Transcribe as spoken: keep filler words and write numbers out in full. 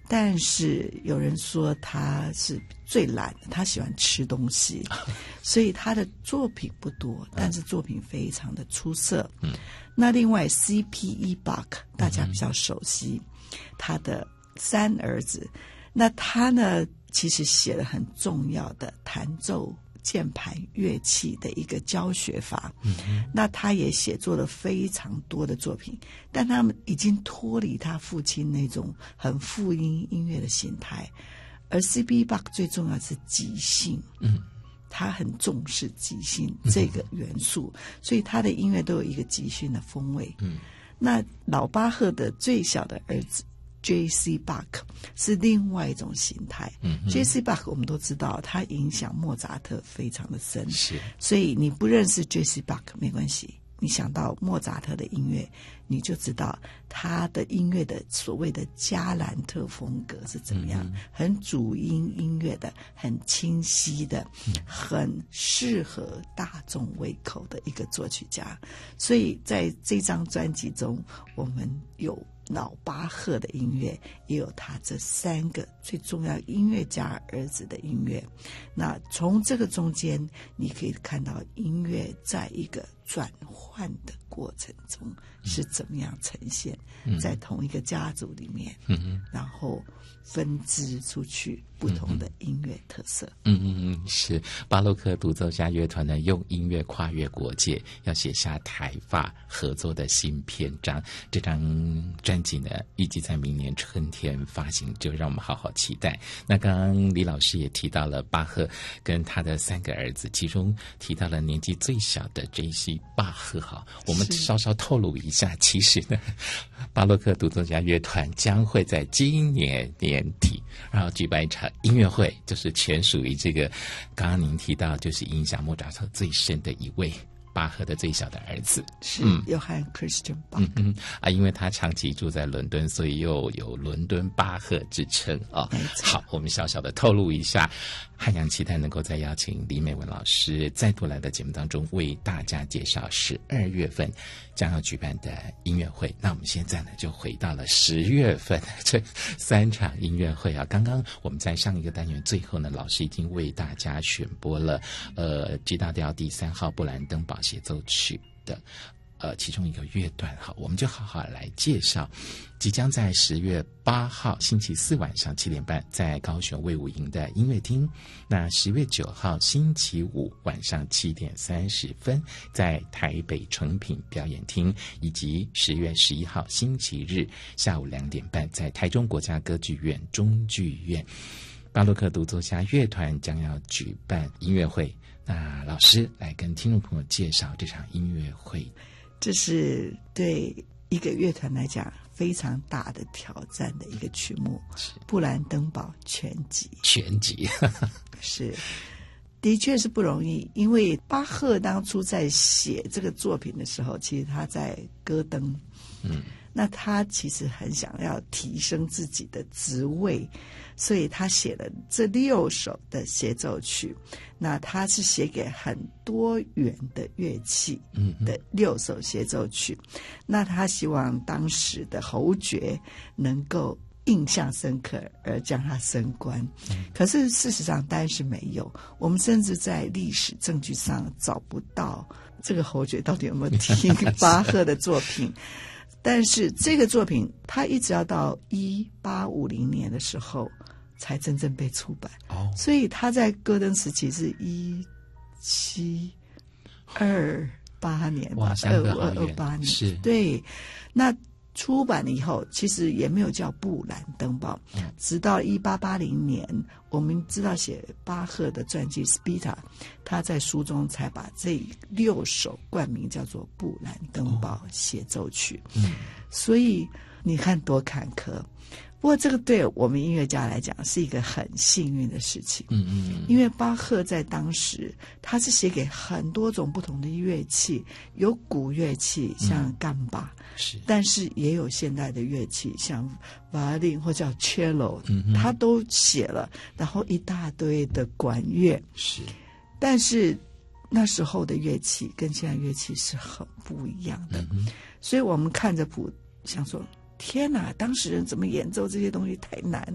但是有人说他是最懒的，他喜欢吃东西，所以他的作品不多，但是作品非常的出色。嗯，那另外 C P E Bach 大家比较熟悉，嗯、他的三儿子，那他呢其实写了很重要的弹奏键盘乐器的一个教学法，嗯、那他也写作了非常多的作品，但他们已经脱离他父亲那种很复音音乐的形态。而 C P E Bach 最重要的是即兴，嗯，他很重视即兴这个元素，嗯、所以他的音乐都有一个即兴的风味。嗯，那老巴赫的最小的儿子J C Bach 是另外一种形态。嗯，J C Bach 我们都知道，他影响莫扎特非常的深，是，所以你不认识 J C Bach 没关系，你想到莫扎特的音乐，你就知道他的音乐的所谓的加兰特风格是怎么样，嗯、很主音音乐的，很清晰的，嗯、很适合大众胃口的一个作曲家。所以在这张专辑中，我们有老巴赫的音乐，也有他这三个最重要音乐家儿子的音乐。那从这个中间你可以看到音乐在一个转换的过程中是怎么样呈现，嗯、在同一个家族里面，嗯、然后分支出去不同的音乐特色。 嗯嗯嗯，是巴洛克独奏家乐团呢，用音乐跨越国界，要写下台法合作的新篇章。这张专辑呢，预计在明年春天发行，就让我们好好期待。那刚刚李老师也提到了巴赫跟他的三个儿子，其中提到了年纪最小的 J C 巴赫。哈，我们稍稍透露一下，其实呢，巴洛克独奏家乐团将会在今年年底，然后举办一场音乐会，就是全属于这个刚刚您提到，就是影响莫扎特最深的一位巴赫的最小的儿子， 是约翰 Christian Bach。 嗯嗯啊，因为他长期住在伦敦，所以又有伦敦巴赫之称啊。好，我们小小的透露一下，汉阳期待能够再邀请李美文老师再度来到节目当中，为大家介绍十二月份将要举办的音乐会。那我们现在呢，就回到了十月份这三场音乐会啊。刚刚我们在上一个单元最后呢，老师已经为大家选播了呃 G 大调第三号布兰登堡协奏曲的呃其中一个乐段。好，我们就好好来介绍即将在十月八号星期四晚上七点半在高雄卫武营的音乐厅，那十月九号星期五晚上七点三十分在台北诚品表演厅，以及十月十一号星期日下午两点半在台中国家歌剧院中剧院。巴洛克独奏家乐团将要举办音乐会，那老师来跟听众朋友介绍这场音乐会。 这是对一个乐团来讲非常大的挑战的一个曲目，布兰登堡全集。 全集是，的确是不容易，因为巴赫当初在写这个作品的时候，其实他在戈登，嗯，那他其实很想要提升自己的职位，所以他写了这六首的协奏曲。那他是写给很多元的乐器的六首协奏曲，嗯、那他希望当时的侯爵能够印象深刻而将他升官，嗯、可是事实上当然是没有，我们甚至在历史证据上找不到这个侯爵到底有没有听巴赫的作品。但是这个作品他一直要到一八五零年的时候才真正被出版，哦、所以他在戈登时期是一七二八年吧，二五二二八年，是对。那出版了以后，其实也没有叫布兰登堡，嗯、直到一八八零年，我们知道写巴赫的传记 Spita， 他在书中才把这六首冠名叫做布兰登堡协奏曲。哦嗯、所以你看多坎坷。不过这个对我们音乐家来讲是一个很幸运的事情，嗯嗯，因为巴赫在当时他是写给很多种不同的乐器，有古乐器像干巴，嗯、是，但是也有现代的乐器像瓦林或叫 cello，嗯、他都写了，然后一大堆的管乐，是，但是那时候的乐器跟现在乐器是很不一样的，嗯、所以我们看着谱想说，天哪，当时人怎么演奏这些东西太难